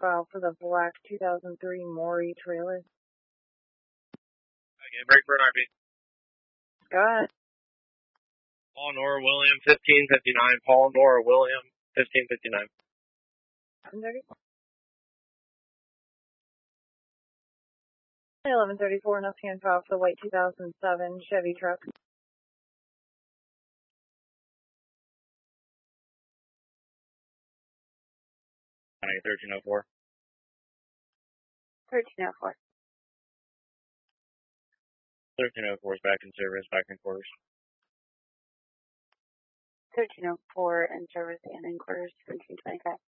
file for the black 2003 Maury trailer. Again, break for an RV. Got it. Paul Nora William, 1559. Paul Nora William, 1559. 1134, enough hand file for the white 2007 Chevy truck. 1304. 1304. 1304 is back in service, back in quarters. 1304 in service and in quarters, 1725.